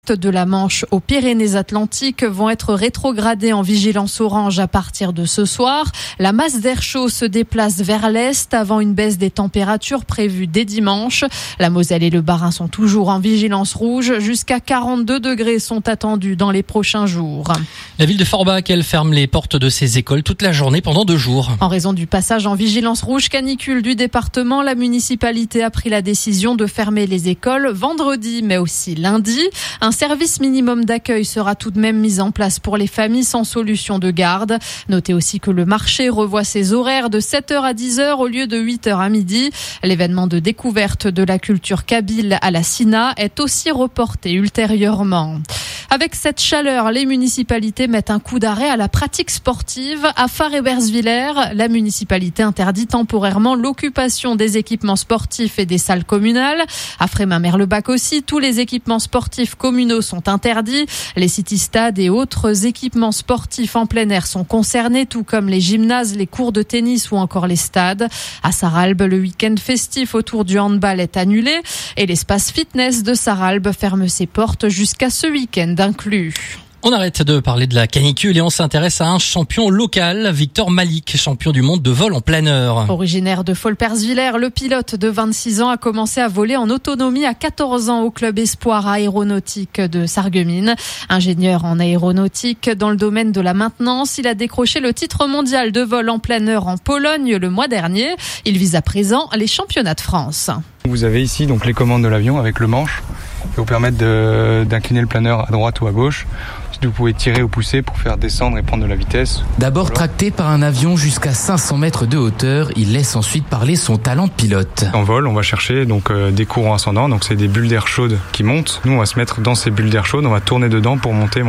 De la Manche aux Pyrénées-Atlantiques vont être rétrogradés en vigilance orange à partir de ce soir. La masse d'air chaud se déplace vers l'est avant une baisse des températures prévues dès dimanche. La Moselle et le Bas-Rhin sont toujours en vigilance rouge. Jusqu'à 42 degrés sont attendus dans les prochains jours. La ville de Forbach, elle ferme les portes de ses écoles toute la journée pendant 2 jours. En raison du passage en vigilance rouge canicule du département, la municipalité a pris la décision de fermer les écoles vendredi mais aussi lundi. Un service minimum d'accueil sera tout de même mis en place pour les familles sans solution de garde. Notez aussi que le marché revoit ses horaires de 7h à 10h au lieu de 8h à midi. L'événement de découverte de la culture kabyle à la Sina est aussi reporté ultérieurement. Avec cette chaleur, les municipalités mettent un coup d'arrêt à la pratique sportive. À Fars-et-Bersviller, la municipalité interdit temporairement l'occupation des équipements sportifs et des salles communales. À Frémin-Merlebach aussi, tous les équipements sportifs communaux sont interdits. Les city-stades et autres équipements sportifs en plein air sont concernés, tout comme les gymnases, les cours de tennis ou encore les stades. À Sarralbe, le week-end festif autour du handball est annulé et l'espace fitness de Sarralbe ferme ses portes jusqu'à ce week-end inclus. On arrête de parler de la canicule et on s'intéresse à un champion local, Victor Malik, champion du monde de vol en planeur. Originaire de Fols-Persviller, le pilote de 26 ans a commencé à voler en autonomie à 14 ans au club espoir aéronautique de Sarreguemines. Ingénieur en aéronautique dans le domaine de la maintenance, il a décroché le titre mondial de vol en planeur en Pologne le mois dernier. Il vise à présent les championnats de France. Vous avez ici donc les commandes de l'avion avec le manche qui vous permettent d'incliner le planeur à droite ou à gauche. Ensuite, vous pouvez tirer ou pousser pour faire descendre et prendre de la vitesse. D'abord tracté par un avion jusqu'à 500 mètres de hauteur, il laisse ensuite parler son talent de pilote. En vol, on va chercher donc des courants ascendants, donc c'est des bulles d'air chaudes qui montent. Nous, on va se mettre dans ces bulles d'air chaudes, on va tourner dedans pour monter.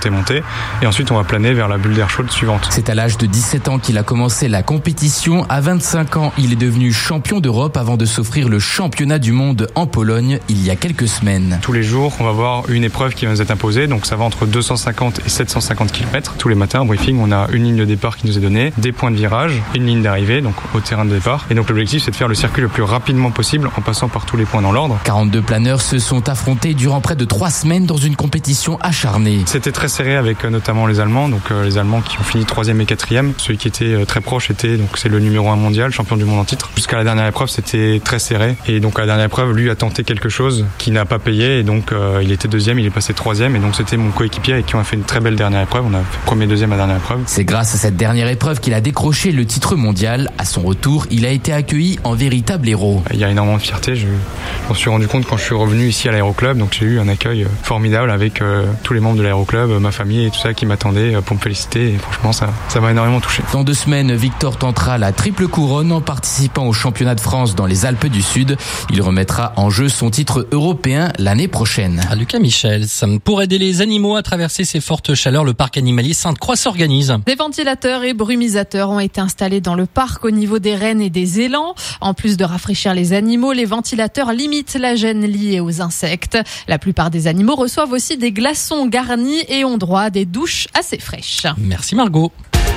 Et ensuite, on va planer vers la bulle d'air chaude suivante. C'est à l'âge de 17 ans qu'il a commencé la compétition. À 25 ans, il est devenu champion d'Europe avant de s'offrir le championnat du monde en Pologne il y a quelques semaines. Tous les jours, on va voir une épreuve qui va nous être imposée, donc ça va entre 250 et 750 km. Tous les matins, au briefing, on a une ligne de départ qui nous est donnée, des points de virage, une ligne d'arrivée, donc au terrain de départ. Et donc l'objectif, c'est de faire le circuit le plus rapidement possible en passant par tous les points dans l'ordre. 42 planeurs se sont affrontés durant près de 3 semaines dans une compétition acharnée. C'était très serré avec notamment les Allemands, donc les Allemands qui ont fini 3e et 4e. Celui qui était très proche était, donc c'est le numéro 1 mondial, champion du monde en titre. Jusqu'à la dernière épreuve, c'était très serré. Et donc à la dernière épreuve, lui a tenté quelque chose qui n'a pas payé. Et donc il était 2e, il est passé 3e. Et donc c'était mon coéquipier avec qui on a fait une très belle dernière épreuve. On a fait 1er, 2e à dernière épreuve. C'est grâce à cette dernière épreuve qu'il a décroché le titre mondial. À son retour, il a été accueilli en véritable héros. Il y a énormément de fierté. Je m'en suis rendu compte quand je suis revenu ici à l'aéroclub. Donc j'ai eu un accueil formidable avec tous les membres de l'aéroclub, ma famille et tout ça qui m'attendaient pour me féliciter. Et franchement, ça m'a énormément touché. Dans 2 semaines, Victor tentera la triple couronne en participant au championnat de France dans les Alpes du Sud. Il remettra en jeu son titre européen l'année prochaine. À Lucas Michel, pour aider les animaux à traverser ces fortes chaleurs, le parc animalier Sainte-Croix s'organise. Des ventilateurs et brumisateurs ont été installés dans le parc au niveau des rennes et des élans. En plus de rafraîchir les animaux, les ventilateurs limitent la gêne liée aux insectes. La plupart des animaux reçoivent aussi des glaçons garnis et ont droit à des douches assez fraîches. Merci Margot.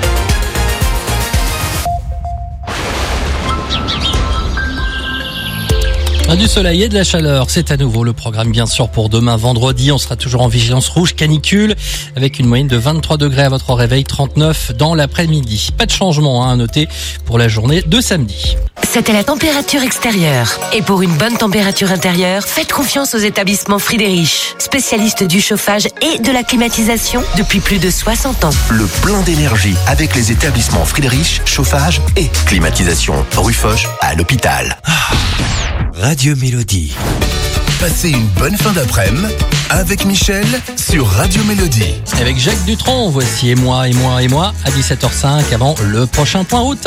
Du soleil et de la chaleur, c'est à nouveau le programme bien sûr pour demain vendredi. On sera toujours en vigilance rouge canicule avec une moyenne de 23 degrés à votre réveil, 39 dans l'après-midi. Pas de changement à noter pour la journée de samedi. C'était la température extérieure. Et pour une bonne température intérieure, faites confiance aux établissements Friedrich, spécialistes du chauffage et de la climatisation depuis plus de 60 ans. Le plein d'énergie avec les établissements Friedrich, chauffage et climatisation. Rue Foch à l'hôpital. Radio Mélodie. Passez une bonne fin d'après-midi avec Michel sur Radio Mélodie. Avec Jacques Dutronc, voici Et moi à 17h05 avant le prochain point route.